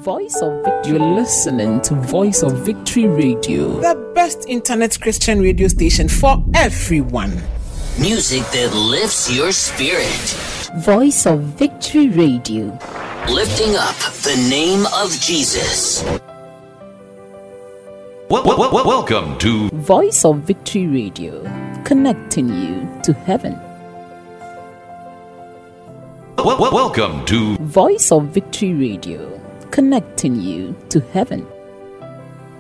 Voice of Victory. You're listening to Voice of Victory Radio, the best internet Christian radio station for everyone. Music that lifts your spirit. Voice of Victory Radio, Lifting up the name of Jesus. Welcome to Voice of Victory Radio, connecting you to heaven. Welcome to Voice of Victory Radio, connecting you to heaven.